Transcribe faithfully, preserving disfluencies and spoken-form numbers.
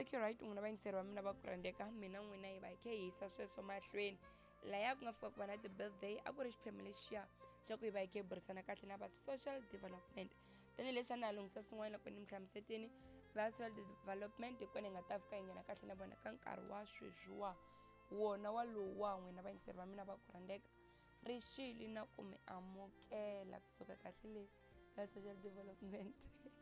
okay right n'wina vayingiseri va mina va ku rhandzeka mina n'wina hi va hi khe hi yisa sweswo mahlweni laya ku nga fika ku va na ti-birthday a ku ri xiphemu lexiya xa ku hi va hi khe hi burisana kahle na va social development tanihileswi a na ha lunghisa swin'wana loko ni mi hlamusetini va social development hi kona hi nga ta fika hi nghena kahle na vona ka nkarhi wa sweswiwa wona wa lowu wa n'wina vayingiseri va mina va ku rhandzeka ri xili na ku mi amukela kusuka kahle le ka social development